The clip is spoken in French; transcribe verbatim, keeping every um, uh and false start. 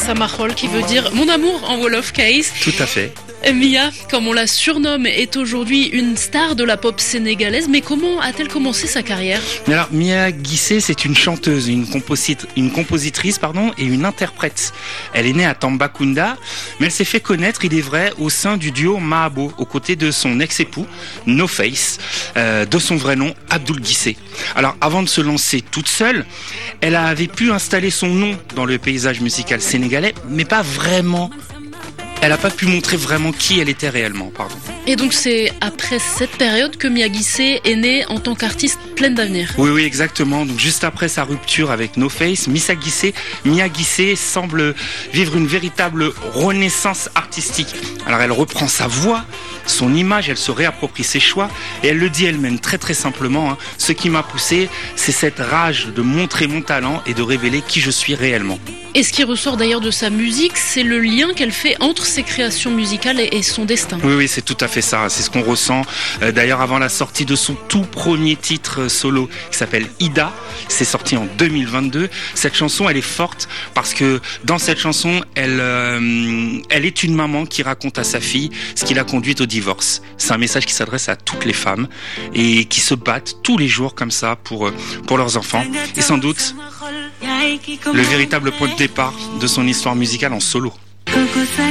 Samachol, qui veut dire mon amour en Wolof Case. Tout à fait. Mia, comme on la surnomme, est aujourd'hui une star de la pop sénégalaise. Mais comment a-t-elle commencé sa carrière ? Alors, Mia Guissé, c'est une chanteuse, une, composit- une compositrice pardon, et une interprète. Elle est née à Tambacounda, mais elle s'est fait connaître, il est vrai, au sein du duo Mahabo, aux côtés de son ex-époux, No Face, euh, de son vrai nom, Abdoul Guissé. Alors, avant de se lancer toute seule, elle avait pu installer son nom dans le paysage musical sénégalais, mais pas vraiment. Elle n'a pas pu montrer vraiment qui elle était réellement, pardon. Et donc c'est après cette période que Mia Guissé est née en tant qu'artiste pleine d'avenir. Oui, oui, exactement. Donc juste après sa rupture avec No Face, Mia Guissé, Mia Guissé semble vivre une véritable renaissance artistique. Alors elle reprend sa voix, son image, elle se réapproprie ses choix et elle le dit elle-même très très simplement. Hein, ce qui m'a poussé, c'est cette rage de montrer mon talent et de révéler qui je suis réellement. Et ce qui ressort d'ailleurs de sa musique, c'est le lien qu'elle fait entre ses créations musicales et, et son destin. Oui, oui, c'est tout à fait ça. C'est ce qu'on ressent. Euh, d'ailleurs, avant la sortie de son tout premier titre solo, qui s'appelle Ida, c'est sorti en deux mille vingt-deux. Cette chanson, elle est forte parce que dans cette chanson, elle, euh, elle est une maman qui raconte à sa fille ce qui l'a conduite au divorce. C'est un message qui s'adresse à toutes les femmes et qui se battent tous les jours comme ça pour, pour leurs enfants. Et sans doute, le véritable point de départ de son histoire musicale en solo.